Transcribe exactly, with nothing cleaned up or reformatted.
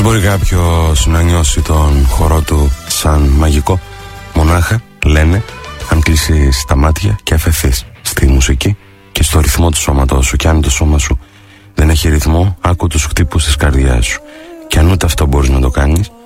μπορεί κάποιος να νιώσει τον χορό του σαν μαγικό, μονάχα, λένε, αν κλείσεις τα μάτια και αφαιθείς στη μουσική και στο ρυθμό του σώματός σου. Και αν το σώμα σου δεν έχει ρυθμό, άκου τους χτύπους της καρδιάς σου. Και αν ούτε αυτό μπορείς να το κάνεις,